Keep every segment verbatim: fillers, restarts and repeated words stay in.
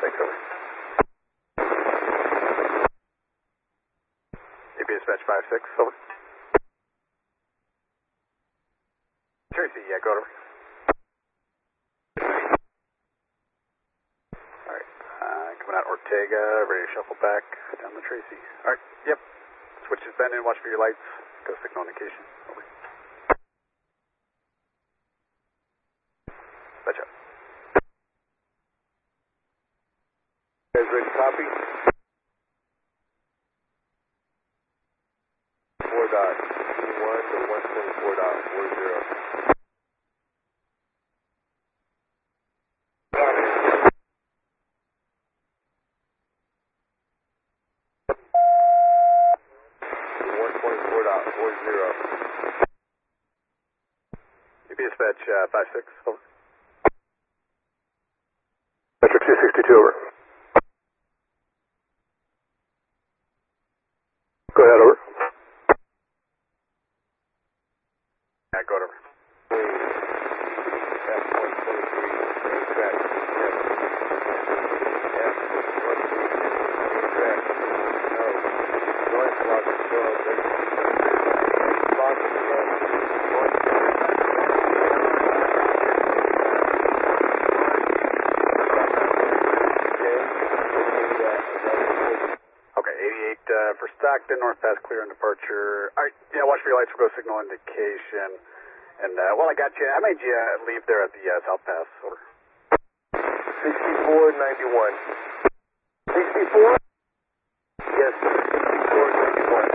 Thanks, over. A B dispatch five six, over. Tracy, yeah, go over. Alright, uh, coming out Ortega, ready to shuffle back down the Tracy. Alright, yep. Switch is bent in, watch for your lights. Go signal indication, over. Touch up. Guys ready to copy? four dot two one to one twenty-four dot four zero. one twenty-four dot four zero. A B dispatch uh, five six, over. Metro two sixty-two, over. Go ahead, over. Yeah, go over. F one twenty-three, main track. F one twenty-three, main track. No. Joint block control, block control, Okay, eighty-eight uh, for Stockton, north pass clear on departure. Alright, yeah, watch for your lights, we'll go signal indication. And uh, while I got you, I made you uh, leave there at the uh, South Pass, over. sixty-four ninety-one. sixty-four? Yes, sir. sixty-four ninety-one.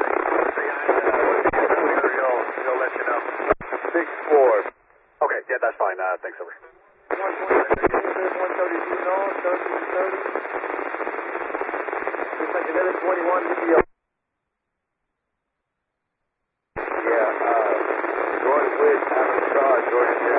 He'll let you know. six four. Okay, yeah, that's fine. Uh, thanks, over. one thirty-two north, thirty thirty. Looks like another twenty-one to be up. Yeah, uh, going with Adam Shaw, Georgia.